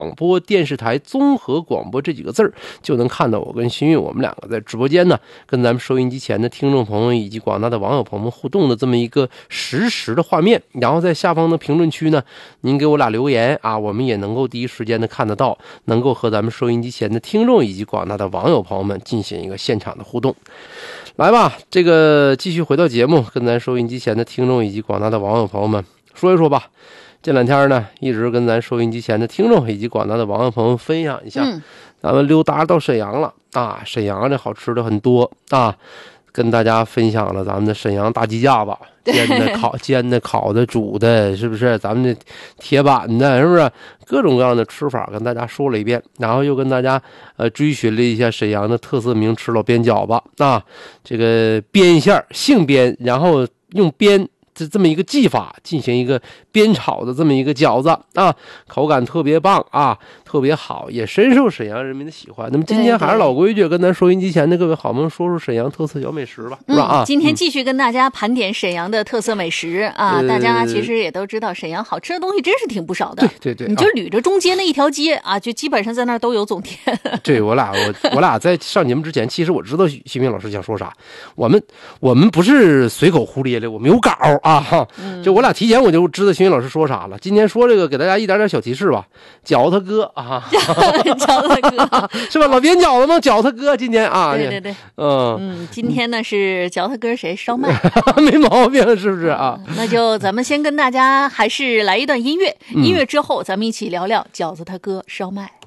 播电视台综合广播这几个字儿，就能看到我跟新运我们两个在直播间呢，跟咱们收音机前的听众朋友以及广大的网友朋友们互动的这么一个实时的画面。然后在下方的评论区呢，您给我俩留言啊，我们也能够第一时间的看得到，能够和咱们收音机前的听众以及广大的网友朋友们进行一个现场的互动。来吧，这个继续回到节目，跟咱收音机前的听众以及广大的网友朋友们说一说吧。这两天呢，一直跟咱收音机前的听众以及广大的网友朋友分享一下，咱们溜达到沈阳了啊！沈阳这好吃的很多啊，跟大家分享了咱们的沈阳大鸡架子，煎的、烤的、煮的，是不是？咱们的铁板的，是不是？各种各样的吃法跟大家说了一遍，然后又跟大家追寻了一下沈阳的特色名吃老边饺子啊，这个边馅杏边，然后用边这么一个技法进行一个煸炒的这么一个饺子啊，口感特别棒啊，特别好，也深受沈阳人民的喜欢。那么今天还是老规矩，跟咱收音机前的各位好朋友说说沈阳特色小美食吧，是吧？啊， 今天继续跟大家盘点沈阳的特色美食啊，大家其实也都知道，沈阳好吃的东西真是挺不少的。 对， 你就捋着中间那一条街啊，就基本上在那儿都有总店。 对，我俩在上节目之前，其实我知道新明老师想说啥，我们不是随口胡咧咧，我们有稿啊。就我俩提前我就知道新明老师说啥了。今天说这个，给大家一点点小提示吧。饺子哥啊， 饺子哥是吧？老边饺子吗？饺子哥今天啊， 对，今天呢是饺子哥谁烧麦， 没毛病，是不是啊？ 那就咱们先跟大家还是来一段音乐，音乐之后咱们一起聊聊饺子他哥烧麦。